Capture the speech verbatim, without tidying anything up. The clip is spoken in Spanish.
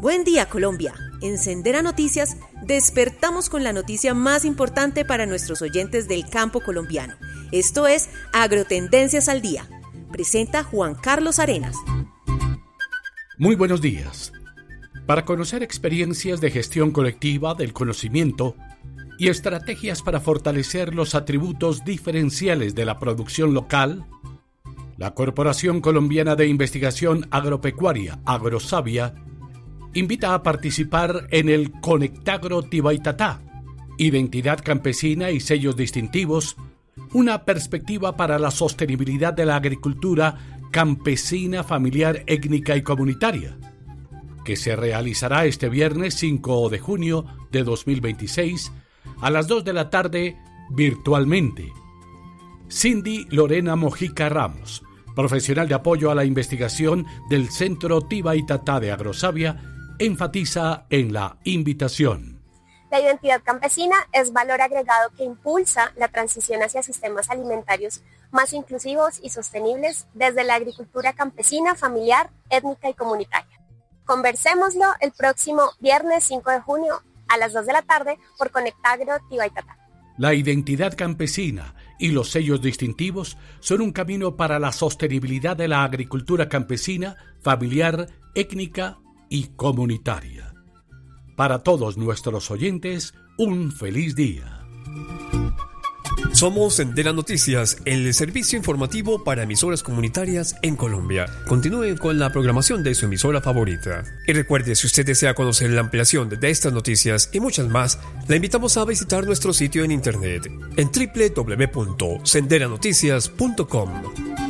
Buen día, Colombia. En Sendera Noticias despertamos con la noticia más importante para nuestros oyentes del campo colombiano. Esto es Agrotendencias al Día. Presenta Juan Carlos Arenas. Muy buenos días. Para conocer experiencias de gestión colectiva del conocimiento y estrategias para fortalecer los atributos diferenciales de la producción local, la Corporación Colombiana de Investigación Agropecuaria, Agrosavia, invita a participar en el Conectagro Tibaitatá, Identidad Campesina y Sellos Distintivos, una perspectiva para la sostenibilidad de la agricultura campesina, familiar, étnica y comunitaria, que se realizará este viernes cinco de junio de dos mil veintiséis a las dos de la tarde virtualmente. Cindy Lorena Mojica Ramos, profesional de apoyo a la investigación del Centro Tibaitatá de Agrosavia, enfatiza en la invitación. La identidad campesina es valor agregado que impulsa la transición hacia sistemas alimentarios más inclusivos y sostenibles desde la agricultura campesina, familiar, étnica y comunitaria. Conversémoslo el próximo viernes cinco de junio a las dos de la tarde por Conectagro Tibaitatá. La identidad campesina y los sellos distintivos son un camino para la sostenibilidad de la agricultura campesina, familiar, étnica y comunitaria. Para todos nuestros oyentes, un feliz día. Somos Sendera Noticias, el servicio informativo para emisoras comunitarias en Colombia. Continúen con la programación de su emisora favorita. Y recuerde, si usted desea conocer la ampliación de estas noticias y muchas más, la invitamos a visitar nuestro sitio en internet en doble u doble u doble u punto sendera noticias punto com.